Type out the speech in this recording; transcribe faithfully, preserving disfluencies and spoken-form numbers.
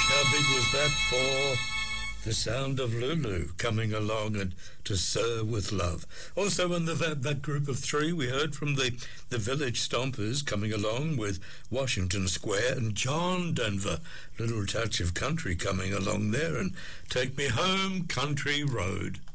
How big was that for the sound of Lulu coming along and to serve with love? Also in the, that, that group of three, we heard from the, the Village Stompers coming along with Washington Square, and John Denver, Little Touch of Country coming along there, and Take Me Home Country Road.